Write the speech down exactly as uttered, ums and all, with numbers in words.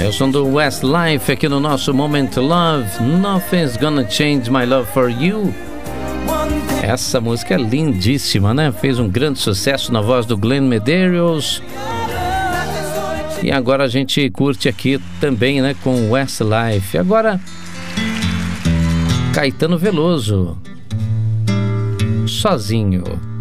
É o som do Westlife aqui no nosso Moment Love. Nothing's Gonna Change My Love For You. Essa música é lindíssima, né? Fez um grande sucesso na voz do Glenn Medeiros. E agora a gente curte aqui também, né, com Westlife. Agora, Caetano Veloso, Sozinho.